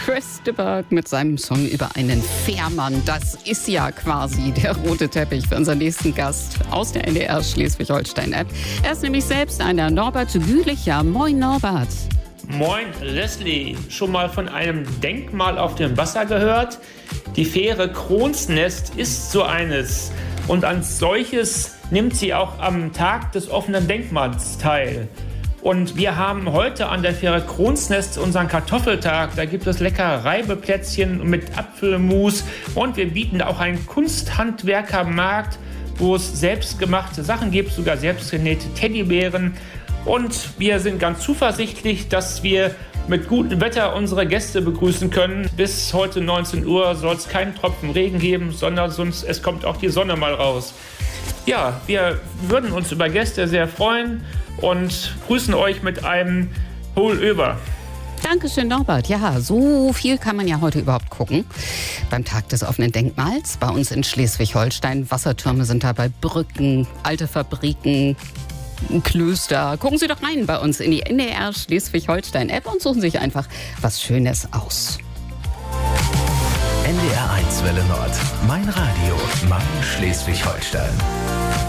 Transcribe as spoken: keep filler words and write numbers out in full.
Chris de Burgh mit seinem Song über einen Fährmann. Das ist ja quasi der rote Teppich für unseren nächsten Gast aus der N D R Schleswig-Holstein-App. Er ist nämlich selbst einer Norbert Gülicher. Moin Norbert. Moin Leslie, schon mal von einem Denkmal auf dem Wasser gehört? Die Fähre Kronsnest ist so eines und als solches nimmt sie auch am Tag des offenen Denkmals teil. Und wir haben heute an der Fähre Kronsnest unseren Kartoffeltag. Da gibt es leckere Reibeplätzchen mit Apfelmus und wir bieten auch einen Kunsthandwerkermarkt, wo es selbstgemachte Sachen gibt, sogar selbstgenähte Teddybären. Und wir sind ganz zuversichtlich, dass wir mit gutem Wetter unsere Gäste begrüßen können. Bis heute neunzehn Uhr soll es keinen Tropfen Regen geben, sondern sonst es kommt auch die Sonne mal raus. Ja, wir würden uns über Gäste sehr freuen und grüßen euch mit einem Hol über. Dankeschön, Norbert. Ja, so viel kann man ja heute überhaupt gucken. Beim Tag des offenen Denkmals bei uns in Schleswig-Holstein. Wassertürme sind dabei, Brücken, alte Fabriken, Klöster. Gucken Sie doch rein bei uns in die N D R Schleswig-Holstein-App und suchen sich einfach was Schönes aus. N D R eins Welle Nord. Mein Radio. Mein Schleswig-Holstein.